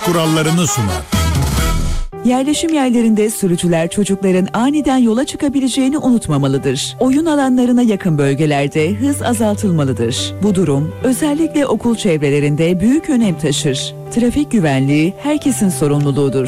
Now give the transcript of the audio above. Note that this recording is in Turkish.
kurallarını sunar. Yerleşim yerlerinde sürücüler çocukların aniden yola çıkabileceğini unutmamalıdır. Oyun alanlarına yakın bölgelerde hız azaltılmalıdır. Bu durum özellikle okul çevrelerinde büyük önem taşır. Trafik güvenliği herkesin sorumluluğudur.